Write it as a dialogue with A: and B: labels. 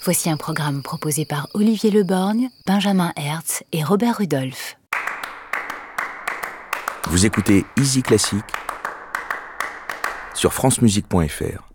A: Voici un programme proposé par Olivier Leborgne, Benjamin Hertz et Robert Rudolph.
B: Vous écoutez Easy Classique sur francemusique.fr.